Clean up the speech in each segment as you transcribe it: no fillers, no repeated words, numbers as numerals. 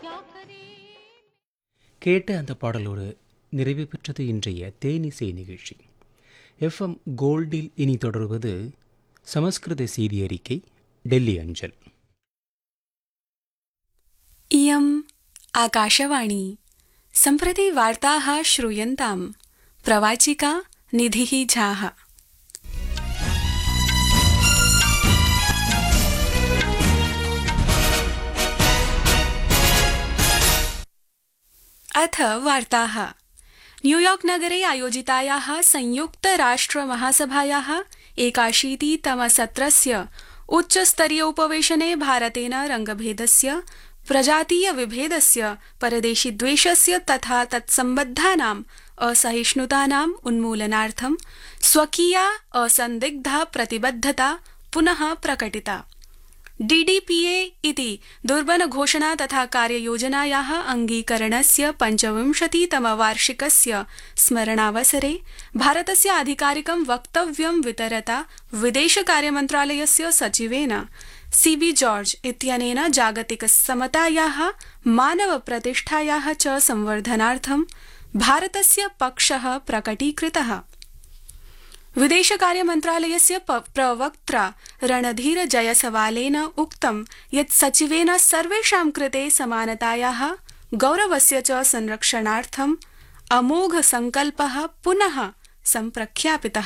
கேட்ட அந்த பாடலோடு நிறைவு பெற்றது இன்றைய தேனிசை நிகழ்ச்சி. எஃப்எம் கோல்டில் இனி தொடர்வது சமஸ்கிருத செய்தி அறிக்கை, டெல்லி அஞ்சல். इयम् आकाशवाणी. सम्प्रति वार्ताः श्रूयन्ताम्. प्रवाचिका निधिः झाः. अथ वार्ताः. न्यूयॉर्क नगरे आयोजितायाः संयुक्तराष्ट्रमहासभायाः 81तमसत्रस्य उच्चस्तरीय उपवेशने भारतेन रङ्गभेदस्य, प्रजातीयविभेदस्य, परदेशीद्वेषस्य तथा तत्सम्बद्धानाम् असहिष्णुतानाम् उन्मूलनार्थं स्वकीया असन्दिग्धा प्रतिबद्धता पुनः प्रकटिता. DDPA इति दुर्बनघोषणा तथा कार्ययोजनायाः अङ्गीकरणस्य 25तमवार्षिकस्य स्मरणावसरे भारतस्य आधिकारिकं वक्तव्यं वितरता विदेशकार्यमन्त्रालयस्य सचिवेन CB जॉर्ज इत्यनेन जागतिकसमतायाः, मानवप्रतिष्ठायाः च संवर्धनार्थं भारतस्य पक्षः प्रकटीकृतः. विदेशकार्यमन्त्रालयस्य प्रवक्त्रा रणधीर जयसवालेन उक्तं यत् सचिवेन सर्वेषां कृते समानतायाः, गौरवस्य च संरक्षणार्थम् अमोघसङ्कल्पः पुनः सम्प्रख्यापितः.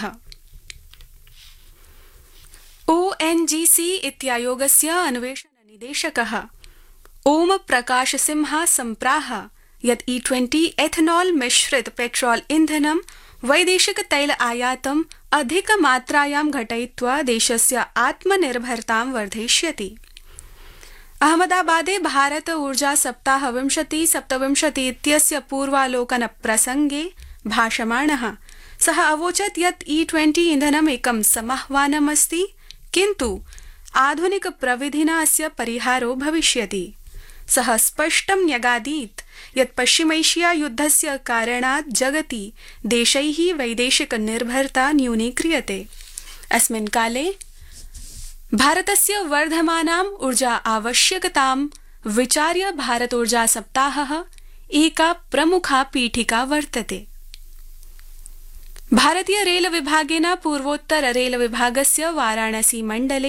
ONGC इत्यायोगस्य अन्वेषणनिदेशकः ओम प्रकाश सिंहा सम्प्राह यत् E20 एथनॉल मिश्रित पेट्रोल इन्धनं वैदेशिक तैल आयातम् अधिकमात्रायां घटयित्वा देशस्य आत्मनिर्भरतां वर्धयिष्यति. अहमदाबादे भारत ऊर्जा सप्ताह 2027 इत्यस्य पूर्वालोकन प्रसंगे भाषमाणः सः अवोचत् यत् E20 इन्धनम् एकं समाह्वानमस्ति, किन्तु आधुनिक प्रविधिना अस्य परिहारो भविष्यति. सः स्पष्टं न्यगादीत् यत् पश्चिमैशिया युद्धस्य कारणात् जगति देशैः वैदेशिक निर्भरता न्यूनीक्रियते. अस्मिन् काले भारतस्य वर्धमानाम् ऊर्जा आवश्यकतां विचार्य भारत ऊर्जा सप्ताहः एका प्रमुखा पीठिका वर्तते. भारतीय रेल विभागेन पूर्वोत्तर रेल विभागस्य वाराणसी मण्डले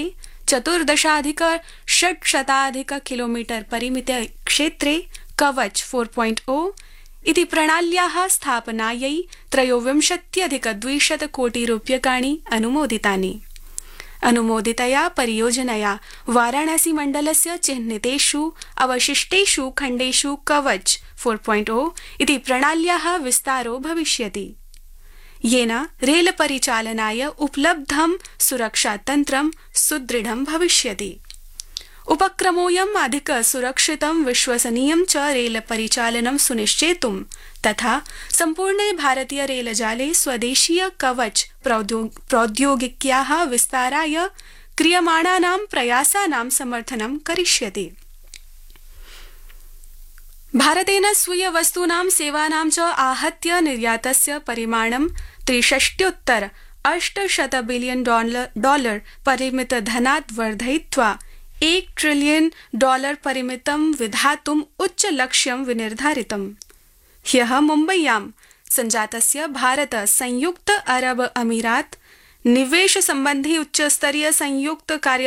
14,600 किलोमीटर परिमित क्षेत्रे कवच 4.0 इति प्रणाल्याः स्थापनायै 23,200 कोटि रूप्यकाणि अनुमोदितानि. अनुमोदितया परियोजनया वाराणसी मण्डलस्य चिह्नितेषु अवशिष्टेषु खण्डेषु कवच 4.0 इति प्रणाल्याः विस्तारो भविष्यति, येन रेल परिचालनाय उपलब्धं सुरक्षातन्त्रं सुदृढं भविष्यति. उपक्रमोऽयम् अधिक सुरक्षितं, विश्वसनीयं च रेल परिचालनं सुनिश्चेतुं तथा सम्पूर्णे भारतीय रेलजाले स्वदेशीय कवच प्रौद्योगिक्याः विस्ताराय क्रियमाणानां प्रयासानां समर्थनं करिष्यति. भारतेन स्वीय वस्तूनां सेवानां च आहत्य निर्यातस्य परिमाणं 63,800 बिलियन डॉलर परिमित धनात् वर्धयित्वा $1 ट्रिलियन परिमितं विधातुम् उच्चलक्ष्यं विनिर्धारितम्. ह्यः मुम्बय्यां सञ्जातस्य भारत संयुक्त अरब अमीरात निवेश सम्बन्धी उच्चस्तरीय संयुक्त कार्य